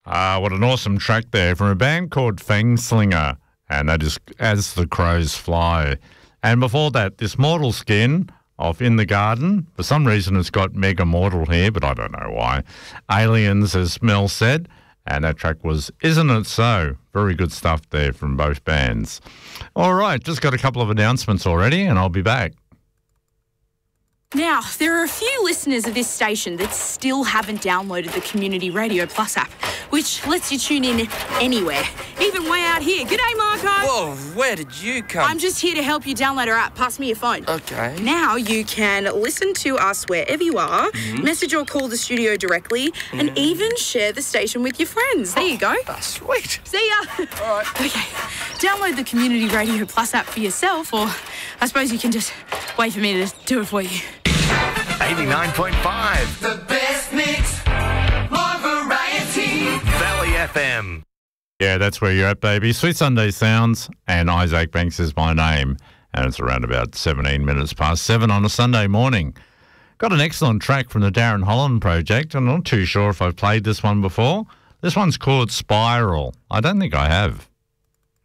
What an awesome track there from a band called Fangslinger, and that is As the Crows Fly. And before that, this Mortal Skin of In the Garden. For some reason, it's got Mega Mortal here, but I don't know why. Aliens, as Mel said, and that track was Isn't It So? Very good stuff there from both bands. All right, just got a couple of announcements already, and I'll be back. Now, there are a few listeners of this station that still haven't downloaded the Community Radio Plus app, which lets you tune in anywhere, even way out here. G'day, Marco. Whoa, where did you come? I'm just here to help you download our app. Pass me your phone. Okay. Now you can listen to us wherever you are, message or call the studio directly, and even share the station with your friends. There you go. Oh, sweet. See ya. All right. Okay, download the Community Radio Plus app for yourself, or I suppose you can just wait for me to do it for you. 89.5. The best mix, more variety. Valley FM. Yeah, that's where you're at, baby. Sweet Sunday Sounds, and Isaac Banks is my name. And it's around about 17 minutes past 7 on a Sunday morning. Got an excellent track from the Darren Holland Project. I'm not too sure if I've played this one before. This one's called Spiral. I don't think I have.